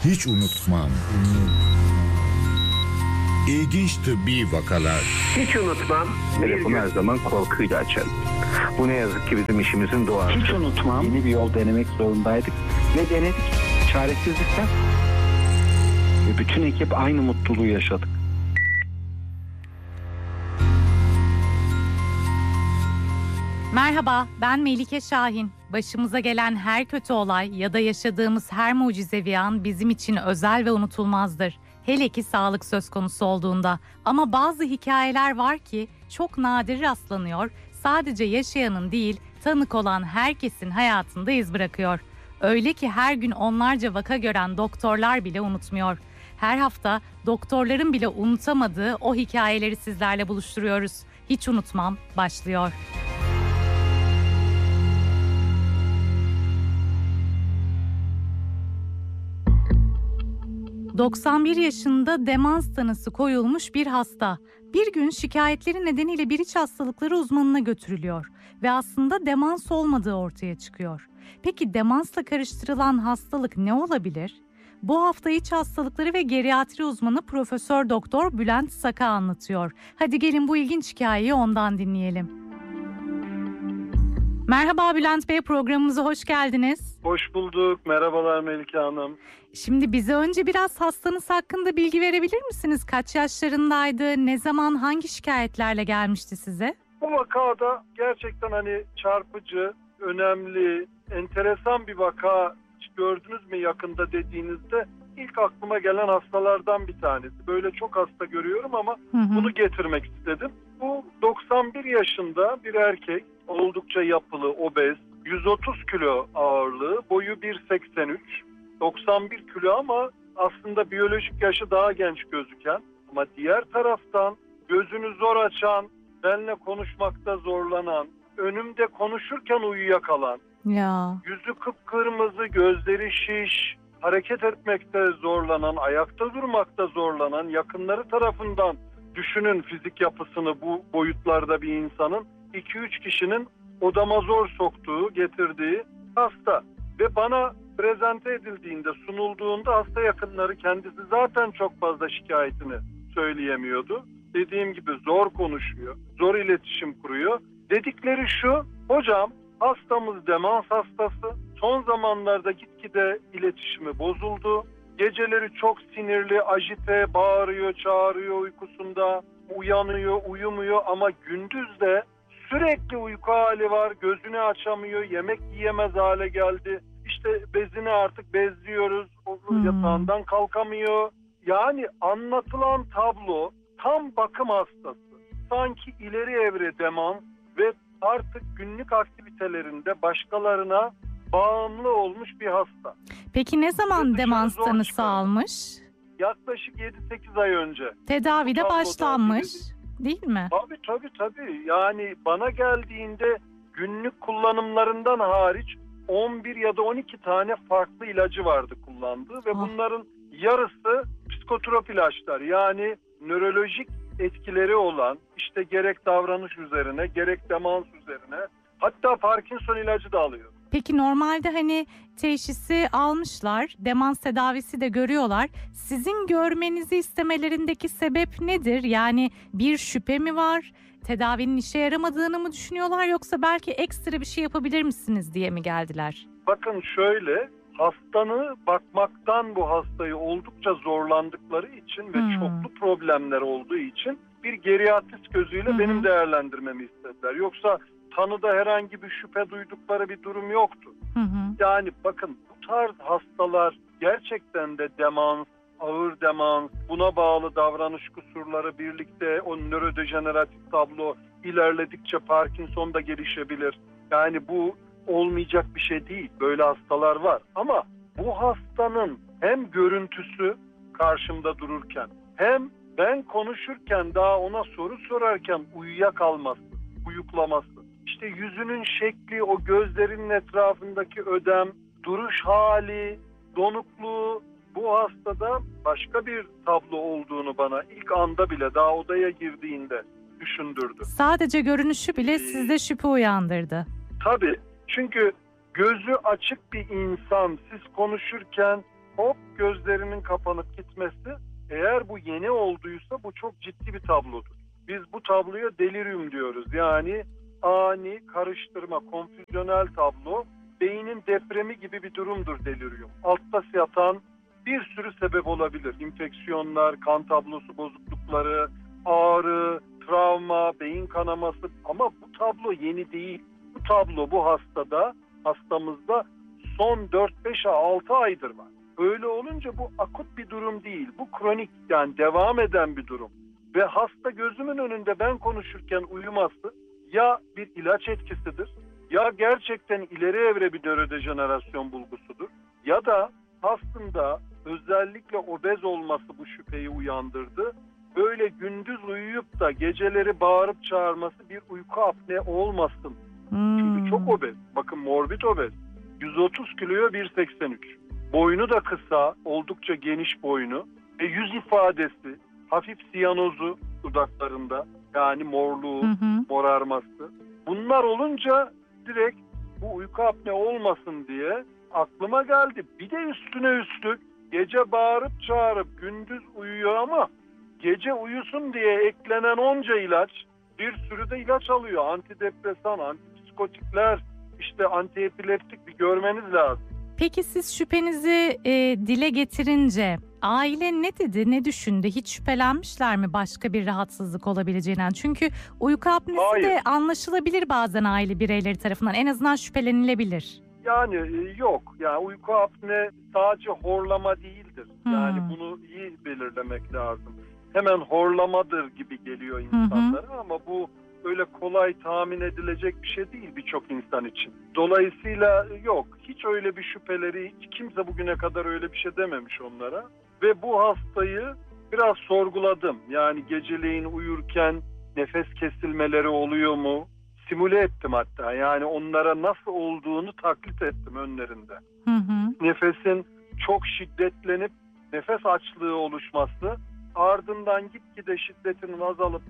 Hiç unutmam. İlginç tıbbi vakalar. Hiç unutmam. Telefonu her zaman korkuyla açarım. Bu ne yazık ki bizim işimizin doğası. Hiç unutmam. Yeni bir yol denemek zorundaydık. Ve denedik. Çaresizlikten. Ve bütün ekip aynı mutluluğu yaşadık. Merhaba, ben Melike Şahin. Başımıza gelen her kötü olay ya da yaşadığımız her mucizevi an bizim için özel ve unutulmazdır. Hele ki sağlık söz konusu olduğunda. Ama bazı hikayeler var ki çok nadir rastlanıyor, sadece yaşayanın değil, tanık olan herkesin hayatında iz bırakıyor. Öyle ki her gün onlarca vaka gören doktorlar bile unutmuyor. Her hafta doktorların bile unutamadığı o hikayeleri sizlerle buluşturuyoruz. Hiç unutmam başlıyor. ...91 yaşında demans tanısı koyulmuş bir hasta. Bir gün şikayetleri nedeniyle bir iç hastalıkları uzmanına götürülüyor ve aslında demans olmadığı ortaya çıkıyor. Peki demansla karıştırılan hastalık ne olabilir? Bu hafta iç hastalıkları ve geriatri uzmanı Profesör Doktor Bülent Saka anlatıyor. Hadi gelin bu ilginç hikayeyi ondan dinleyelim. Merhaba Bülent Bey, programımıza hoş geldiniz. Hoş bulduk. Merhabalar Melike Hanım. Şimdi bize önce biraz hastanız hakkında bilgi verebilir misiniz? Kaç yaşlarındaydı? Ne zaman, hangi şikayetlerle gelmişti size? Bu vakada gerçekten çarpıcı, önemli, enteresan bir vaka gördünüz mü yakında dediğinizde ilk aklıma gelen hastalardan bir tanesi. Böyle çok hasta görüyorum ama bunu getirmek istedim. Bu 91 yaşında bir erkek, oldukça yapılı, obez, 130 kilo ağırlığı, boyu 1.83, 91 kilo ama aslında biyolojik yaşı daha genç gözüken ama diğer taraftan gözünü zor açan, benimle konuşmakta zorlanan, önümde konuşurken uyuyakalan, yüzü kıpkırmızı, gözleri şiş, hareket etmekte zorlanan, ayakta durmakta zorlanan, yakınları tarafından düşünün fizik yapısını bu boyutlarda bir insanın 2-3 kişinin odama zor soktuğu, getirdiği hasta. Ve bana prezente edildiğinde, sunulduğunda hasta yakınları kendisi zaten çok fazla şikayetini söyleyemiyordu. Dediğim gibi zor konuşuyor, zor iletişim kuruyor. Dedikleri şu, hocam hastamız demans hastası. Son zamanlarda gitgide iletişimi bozuldu. Geceleri çok sinirli, ajite, bağırıyor, çağırıyor uykusunda, uyanıyor, uyumuyor ama gündüz de sürekli uyku hali var, gözünü açamıyor, yemek yiyemez hale geldi. İşte bezini artık bezliyoruz, yatağından kalkamıyor. Yani anlatılan tablo tam bakım hastası. Sanki ileri evre demans ve artık günlük aktivitelerinde başkalarına bağımlı olmuş bir hasta. Peki ne zaman demans tanısı almış? Yaklaşık 7-8 ay önce. Tedavide başlanmış, değil mi? Tabii. Yani bana geldiğinde günlük kullanımlarından hariç 11 ya da 12 tane farklı ilacı vardı kullandığı ve bunların yarısı psikotrop ilaçlar. Yani nörolojik etkileri olan işte gerek davranış üzerine gerek demans üzerine, hatta Parkinson ilacı da alıyor. Peki normalde teşhisi almışlar, demans tedavisi de görüyorlar. Sizin görmenizi istemelerindeki sebep nedir? Yani bir şüphe mi var? Tedavinin işe yaramadığını mı düşünüyorlar yoksa belki ekstra bir şey yapabilir misiniz diye mi geldiler? Bakın şöyle, hastanı bakmaktan bu hastayı oldukça zorlandıkları için ve çoklu problemler olduğu için bir geriatrist gözüyle benim değerlendirmemi istediler. Yoksa tanıda herhangi bir şüphe duydukları bir durum yoktu. Yani bakın bu tarz hastalar gerçekten de demans, ağır demans, buna bağlı davranış kusurları birlikte o nörodejeneratif tablo ilerledikçe Parkinson da gelişebilir. Yani bu olmayacak bir şey değil. Böyle hastalar var. Ama bu hastanın hem görüntüsü karşımda dururken hem ben konuşurken daha ona soru sorarken uyuyakalması, uyuklaması. İşte yüzünün şekli, o gözlerinin etrafındaki ödem, duruş hali, donukluğu, bu hastada başka bir tablo olduğunu bana ilk anda bile daha odaya girdiğinde düşündürdü. Sadece görünüşü bile sizde şüphe uyandırdı. Tabii. Çünkü gözü açık bir insan siz konuşurken hop gözlerinin kapanıp gitmesi, eğer bu yeni olduysa bu çok ciddi bir tablodur. Biz bu tabloya delirium diyoruz. Yani ani, karıştırma, konfüzyonel tablo, beynin depremi gibi bir durumdur delirium. Altta yatan bir sürü sebep olabilir. İnfeksiyonlar, kan tablosu bozuklukları, ağrı, travma, beyin kanaması, ama bu tablo yeni değil. Bu tablo bu hastamızda son 4-5-6 aydır var. Öyle olunca bu akut bir durum değil. Bu kronik, yani devam eden bir durum. Ve hasta gözümün önünde ben konuşurken uyuması ya bir ilaç etkisidir, ya gerçekten ileri evre bir nörodejenerasyon bulgusudur, ya da aslında özellikle obez olması bu şüpheyi uyandırdı. Böyle gündüz uyuyup da geceleri bağırıp çağırması bir uyku apne olmasın. Çünkü çok obez. Bakın, morbid obez. 130 kiloya 1.83. Boynu da kısa, oldukça geniş boynu. Ve yüz ifadesi, hafif siyanozu dudaklarında, yani morluğu, morarması. Bunlar olunca direkt bu uyku apne olmasın diye aklıma geldi. Bir de üstüne üstlük gece bağırıp çağırıp gündüz uyuyor ama gece uyusun diye eklenen onca ilaç, bir sürü de ilaç alıyor. Antidepresan, antipsikotikler, işte antiepileptik, bir görmeniz lazım. Peki siz şüphenizi dile getirince aile ne dedi, ne düşündü? Hiç şüphelenmişler mi başka bir rahatsızlık olabileceğinden? Çünkü uyku apnesi de anlaşılabilir bazen aile bireyleri tarafından. En azından şüphelenilebilir. Yani yok. Yani uyku apne sadece horlama değildir. Yani bunu iyi belirlemek lazım. Hemen horlamadır gibi geliyor insanlara ama bu öyle kolay tahmin edilecek bir şey değil birçok insan için. Dolayısıyla yok. Hiç öyle bir şüpheleri, hiç kimse bugüne kadar öyle bir şey dememiş onlara. Ve bu hastayı biraz sorguladım. Yani geceleyin uyurken nefes kesilmeleri oluyor mu? Simüle ettim hatta. Yani onlara nasıl olduğunu taklit ettim önlerinde. Nefesin çok şiddetlenip nefes açlığı oluşması, ardından gitgide şiddetinin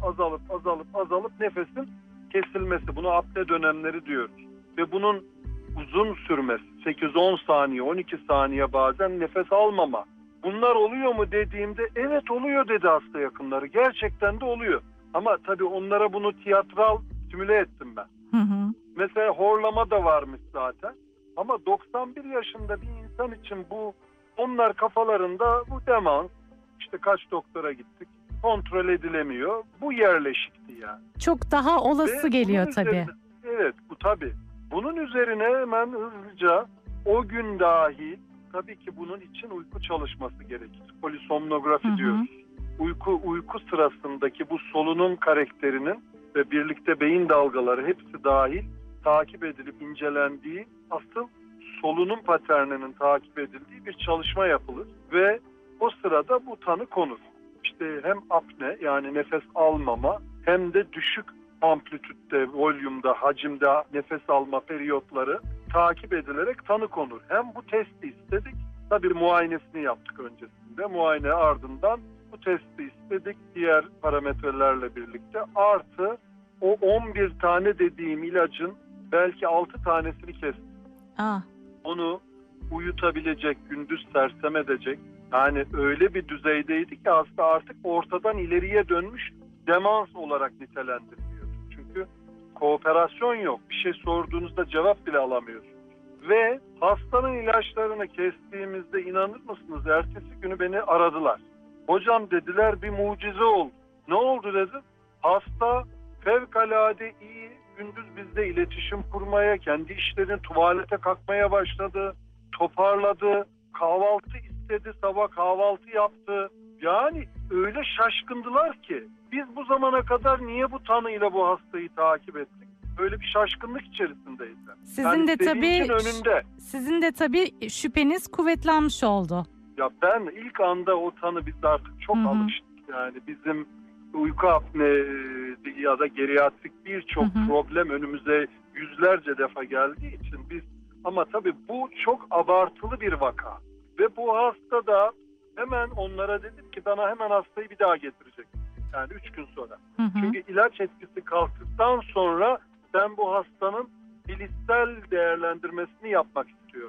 azalıp nefesin kesilmesi. Buna apne dönemleri diyoruz. Ve bunun uzun sürmesi, 8-10 saniye, 12 saniye, bazen nefes almama. Bunlar oluyor mu dediğimde evet oluyor dedi hasta yakınları. Gerçekten de oluyor. Ama tabii onlara bunu tiyatral simüle ettim ben. Mesela horlama da varmış zaten. Ama 91 yaşında bir insan için bu, onlar kafalarında bu demans, işte kaç doktora gittik, kontrol edilemiyor. Bu yerleşikti yani. Çok daha olası geliyor tabii. Evet, bu tabii. Bunun üzerine hemen hızlıca o gün dahil, tabii ki bunun için uyku çalışması gerekir. Polisomnografi diyoruz. Uyku sırasındaki bu solunum karakterinin ve birlikte beyin dalgaları hepsi dahil takip edilip incelendiği, asıl solunum paterninin takip edildiği bir çalışma yapılır ve o sırada bu tanı konur. İşte hem apne, yani nefes almama, hem de düşük amplitütte, volümde, hacimde nefes alma periyotları takip edilerek tanı konur. Hem bu testi istedik, tabii muayenesini yaptık öncesinde, muayene ardından bu testi istedik diğer parametrelerle birlikte, artı o 11 tane dediğim ilacın belki 6 tanesini kestik. Onu uyutabilecek, gündüz sersem edecek, yani öyle bir düzeydeydi ki hasta artık ortadan ileriye dönmüş demans olarak nitelendiriliyordu. Çünkü kooperasyon yok. Bir şey sorduğunuzda cevap bile alamıyorsunuz. Ve hastanın ilaçlarını kestiğimizde inanır mısınız? Ertesi günü beni aradılar. Hocam dediler, bir mucize oldu. Ne oldu dedim. Hasta fevkalade iyi, gündüz bizde iletişim kurmaya, kendi işlerini, tuvalete kalkmaya başladı, toparladı, kahvaltı istedi, sabah kahvaltı yaptı. Yani öyle şaşkındılar ki biz bu zamana kadar niye bu tanıyla bu hastayı takip ettik? Böyle bir şaşkınlık içerisindeyiz. Sizin de tabii şüpheniz kuvvetlenmiş oldu. Ya ben ilk anda o tanı, biz artık çok alıştık. Yani bizim uyku apne ya da geriatrik birçok problem önümüze yüzlerce defa geldiği için biz, ama tabii bu çok abartılı bir vaka. Ve bu hasta da hemen onlara dedim ki bana hemen hastayı bir daha getirecek. Yani 3 gün sonra. Çünkü ilaç etkisi kalktıktan sonra ben bu hastanın bilişsel değerlendirmesini yapmak istiyorum.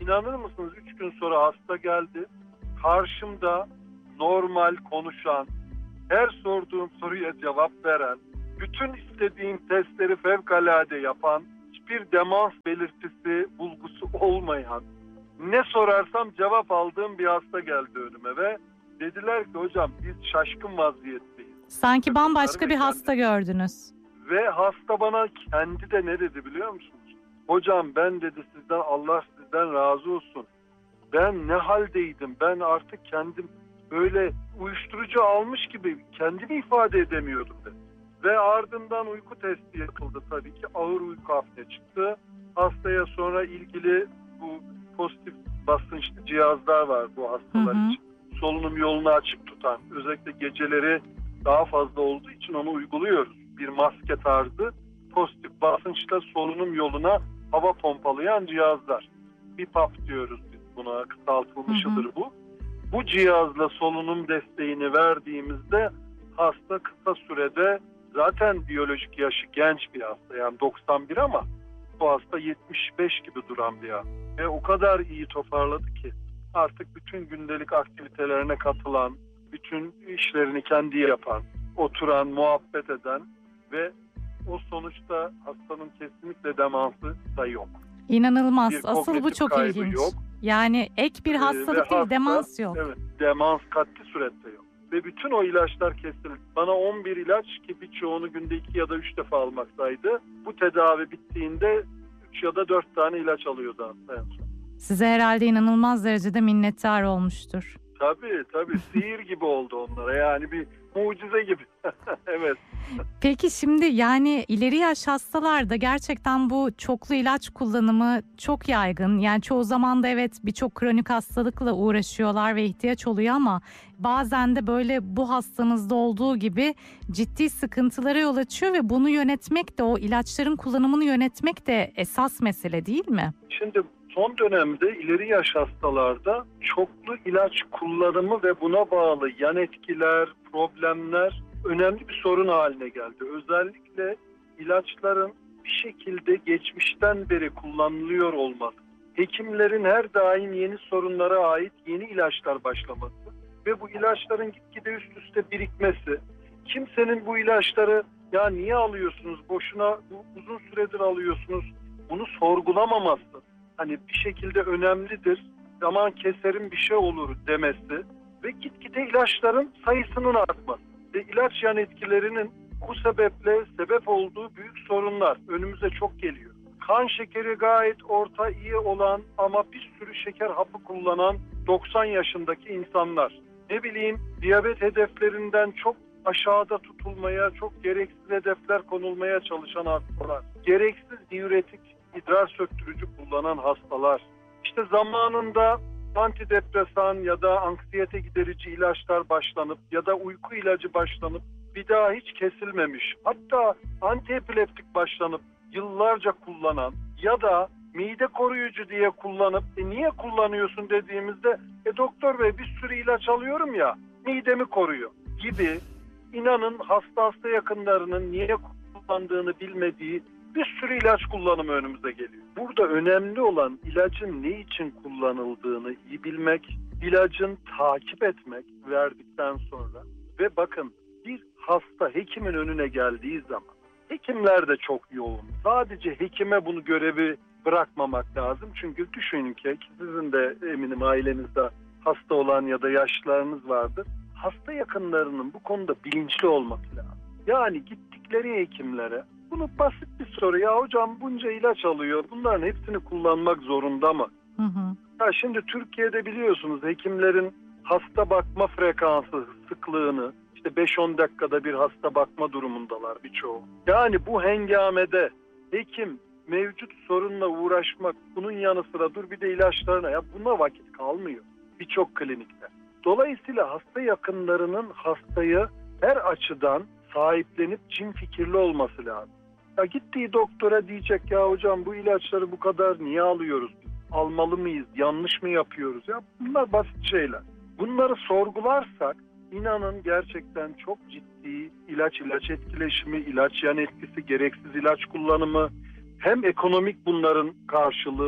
İnanır mısınız 3 gün sonra hasta geldi. Karşımda normal konuşan, her sorduğum soruya cevap veren, bütün istediğim testleri fevkalade yapan, hiçbir demans belirtisi, bulgusu olmayan, ne sorarsam cevap aldığım bir hasta geldi önüme ve dediler ki hocam biz şaşkın vaziyetteyiz. Sanki bambaşka bir hasta gördünüz. Ve hasta bana kendi de ne dedi biliyor musunuz? Hocam ben dedi sizden, Allah sizden razı olsun. Ben ne haldeydim? Ben artık kendim böyle uyuşturucu almış gibi kendimi ifade edemiyordum dedi. Ve ardından uyku testi yapıldı tabii ki. Ağır uyku apne çıktı. Hastaya sonra ilgili bu pozitif basınçlı cihazlar var bu hastalar için. Solunum yolunu açık tutan, özellikle geceleri daha fazla olduğu için onu uyguluyoruz. Bir maske tarzı pozitif basınçla solunum yoluna hava pompalayan cihazlar. BiPAP diyoruz biz buna, kısaltılmış adıdır bu. Bu cihazla solunum desteğini verdiğimizde hasta kısa sürede, zaten biyolojik yaşı genç bir hasta yani 91 ama bu hasta 75 gibi duran bir hasta. Ve o kadar iyi toparladı ki artık bütün gündelik aktivitelerine katılan, bütün işlerini kendi yapan, oturan, muhabbet eden ve o sonuçta hastanın kesinlikle demansı da yok. İnanılmaz. Asıl bu çok ilginç. Yok. Yani ek bir hastalık değil, demans yok. Evet, demans katli surette yok. Ve bütün o ilaçlar kesildi. Bana 11 ilaç ki birçoğunu günde 2 ya da 3 defa almaktaydı. Bu tedavi bittiğinde 3 ya da 4 tane ilaç alıyordu hasta en son. Size herhalde inanılmaz derecede minnettar olmuştur. Tabii. Sihir gibi oldu onlara. Yani bir mucize gibi. Evet. Peki şimdi yani ileri yaş hastalarda gerçekten bu çoklu ilaç kullanımı çok yaygın. Yani çoğu zaman da evet birçok kronik hastalıkla uğraşıyorlar ve ihtiyaç oluyor ama bazen de böyle bu hastanızda olduğu gibi ciddi sıkıntılara yol açıyor ve bunu yönetmek de, o ilaçların kullanımını yönetmek de esas mesele değil mi? Şimdi son dönemde ileri yaş hastalarda çoklu ilaç kullanımı ve buna bağlı yan etkiler, problemler önemli bir sorun haline geldi. Özellikle ilaçların bir şekilde geçmişten beri kullanılıyor olması, hekimlerin her daim yeni sorunlara ait yeni ilaçlar başlaması ve bu ilaçların gitgide üst üste birikmesi, kimsenin bu ilaçları ya niye alıyorsunuz, boşuna uzun süredir alıyorsunuz, bunu sorgulamaması, hani bir şekilde önemlidir, zaman keserim bir şey olur demesi ve gitgide ilaçların sayısının artması ve ilaç yan etkilerinin bu sebeple sebep olduğu büyük sorunlar önümüze çok geliyor. Kan şekeri gayet orta iyi olan ama bir sürü şeker hapı kullanan 90 yaşındaki insanlar. Ne bileyim, diyabet hedeflerinden çok aşağıda tutulmaya, çok gereksiz hedefler konulmaya çalışan hastalar. Gereksiz diüretik, idrar söktürücü kullanan hastalar. İşte zamanında antidepresan ya da anksiyete giderici ilaçlar başlanıp ya da uyku ilacı başlanıp bir daha hiç kesilmemiş. Hatta antiepileptik başlanıp yıllarca kullanan ya da mide koruyucu diye kullanıp niye kullanıyorsun dediğimizde doktor bey bir sürü ilaç alıyorum ya midemi koruyor gibi, inanın hasta yakınlarının niye kullandığını bilmediği bir sürü ilaç kullanımı önümüze geliyor. Burada önemli olan ilacın ne için kullanıldığını iyi bilmek, ilacın takip etmek verdikten sonra ve bakın bir hasta hekimin önüne geldiği zaman, hekimler de çok yoğun. Sadece hekime bunu görevi bırakmamak lazım. Çünkü düşünün ki sizin de eminim ailenizde hasta olan ya da yaşlılarınız vardır. Hasta yakınlarının bu konuda bilinçli olması lazım. Yani gittikleri hekimlere bunu basit bir soru, ya hocam bunca ilaç alıyor, bunların hepsini kullanmak zorunda mı? Ya şimdi Türkiye'de biliyorsunuz hekimlerin hasta bakma frekansı, sıklığını, işte 5-10 dakikada bir hasta bakma durumundalar birçoğu. Yani bu hengamede hekim mevcut sorunla uğraşmak, bunun yanı sıra dur bir de ilaçlarına, ya buna vakit kalmıyor birçok klinikte. Dolayısıyla hasta yakınlarının hastayı her açıdan sahiplenip cin fikirli olması lazım. Ya gittiği doktora diyecek ya hocam bu ilaçları bu kadar niye alıyoruz? Almalı mıyız? Yanlış mı yapıyoruz? Ya bunlar basit şeyler. Bunları sorgularsak inanın gerçekten çok ciddi ilaç etkileşimi, ilaç yan etkisi, gereksiz ilaç kullanımı, hem ekonomik bunların karşılığı,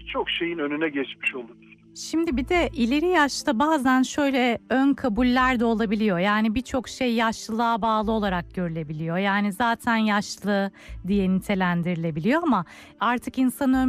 birçok şeyin önüne geçmiş oluruz. Şimdi bir de ileri yaşta bazen şöyle ön kabuller de olabiliyor. Yani birçok şey yaşlılığa bağlı olarak görülebiliyor. Yani zaten yaşlı diye nitelendirilebiliyor ama artık insanın